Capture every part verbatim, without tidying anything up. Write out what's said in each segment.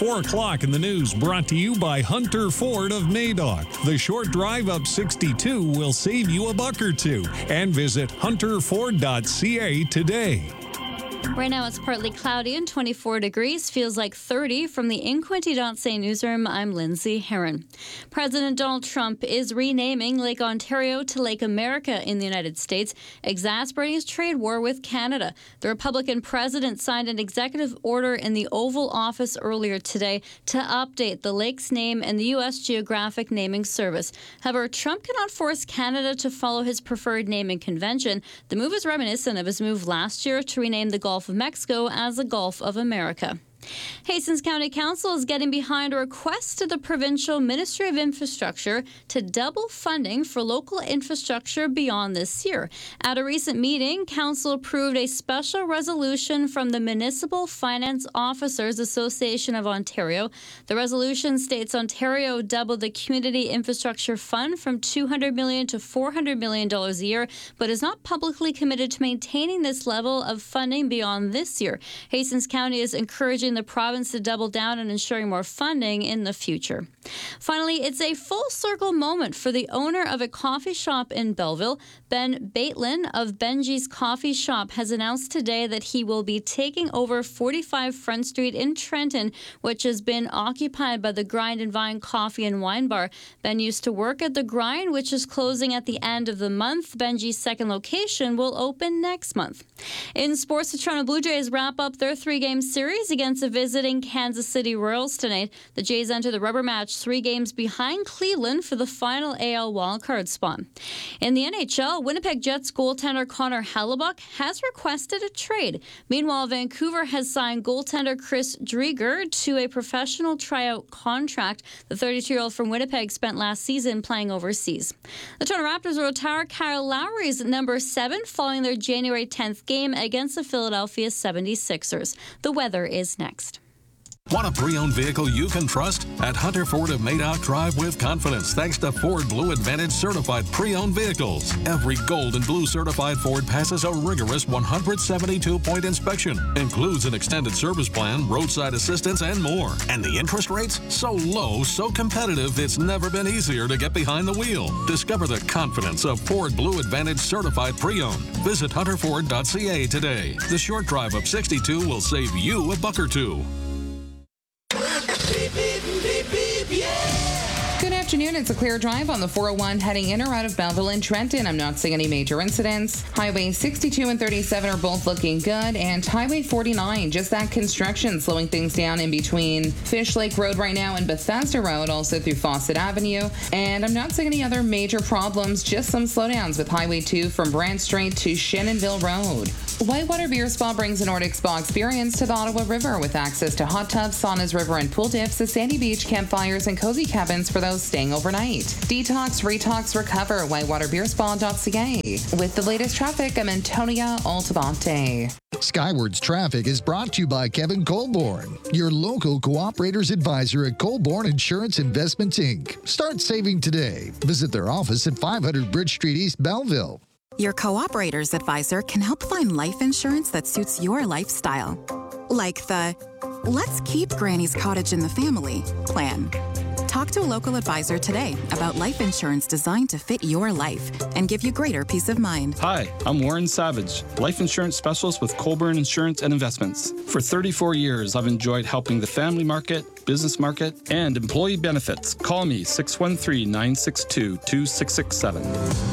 four o'clock in the news, brought to you by Hunter Ford of Madoc. The short drive up sixty-two will save you a buck or two. And visit hunter ford dot c a today. Right now it's partly cloudy and twenty-four degrees. Feels like thirty. From the in quinte dot c a newsroom, I'm Lindsay Herron. President Donald Trump is renaming Lake Ontario to Lake America in the United States, exasperating his trade war with Canada. The Republican president signed an executive order in the Oval Office earlier today to update the lake's name and the U S Geographic Naming Service. However, Trump cannot force Canada to follow his preferred naming convention. The move is reminiscent of his move last year to rename the Gulf of Mexico as the Gulf of America. Hastings County Council is getting behind a request to the Provincial Ministry of Infrastructure to double funding for local infrastructure beyond this year. At a recent meeting, Council approved a special resolution from the Municipal Finance Officers Association of Ontario. The resolution states Ontario doubled the Community Infrastructure Fund from two hundred million dollars to four hundred million dollars a year, but is not publicly committed to maintaining this level of funding beyond this year. Hastings County is encouraging the province to double down on ensuring more funding in the future. Finally, it's a full circle moment for the owner of a coffee shop in Belleville. Ben Baitlin of Benji's Coffee Shop has announced today that he will be taking over forty-five Front Street in Trenton, which has been occupied by the Grind and Vine Coffee and Wine Bar. Ben used to work at the Grind, which is closing at the end of the month. Benji's second location will open next month. In sports, the Toronto Blue Jays wrap up their three-game series against the visiting Kansas City Royals tonight. The Jays enter the rubber match three games behind Cleveland for the final A L wildcard spot. In the N H L, Winnipeg Jets goaltender Connor Hellebuyck has requested a trade. Meanwhile, Vancouver has signed goaltender Chris Driedger to a professional tryout contract. The thirty-two-year-old from Winnipeg spent last season playing overseas. The Toronto Raptors will retire Kyle Lowry's number seven following their January tenth game against the Philadelphia seventy-sixers. The weather is next. Want a pre-owned vehicle you can trust? At Hunter Ford of Madoc, drive with confidence thanks to Ford Blue Advantage certified pre-owned vehicles. Every gold and blue certified Ford passes a rigorous one hundred seventy-two point inspection. Includes an extended service plan, roadside assistance, and more. And the interest rates? So low, so competitive, it's never been easier to get behind the wheel. Discover the confidence of Ford Blue Advantage certified pre-owned. Visit hunter ford dot c a today. The short drive up sixty-two will save you a buck or two. Good afternoon. It's a clear drive on the four oh one heading in or out of Belleville and Trenton. I'm not seeing any major incidents. Highway sixty-two and thirty-seven are both looking good, and Highway forty-nine, just that construction slowing things down in between Fish Lake Road right now and Bethesda Road, also through Fawcett Avenue. And I'm not seeing any other major problems, just some slowdowns with Highway two from Brant Street to Shannonville Road. Whitewater Beer Spa brings a Nordic spa experience to the Ottawa River with access to hot tubs, saunas, river and pool dips, a sandy beach, campfires, and cozy cabins for those staying overnight. Detox, retox, recover, whitewater beer spa dot c a. With the latest traffic, I'm Antonia Altabante. Skywards Traffic is brought to you by Kevin Colborne, your local cooperators advisor at Colborne Insurance Investments, Incorporated. Start saving today. Visit their office at five hundred Bridge Street, East Belleville. Your Cooperators Advisor can help find life insurance that suits your lifestyle. Like the Let's Keep Granny's Cottage in the Family plan. Talk to a local advisor today about life insurance designed to fit your life and give you greater peace of mind. Hi, I'm Warren Savage, life insurance specialist with Colburn Insurance and Investments. For thirty-four years, I've enjoyed helping the family market, business market, and employee benefits. Call me six one three, nine six two, two six six seven.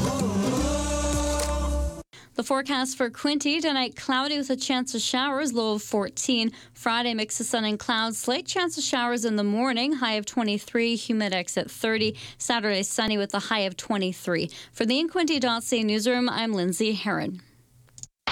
The forecast for Quinte tonight, cloudy with a chance of showers, low of fourteen. Friday, mix of sun and clouds, slight chance of showers in the morning, high of twenty-three, humidex at thirty. Saturday, sunny with a high of twenty-three. For the in quinte dot c a newsroom, I'm Lindsay Herron.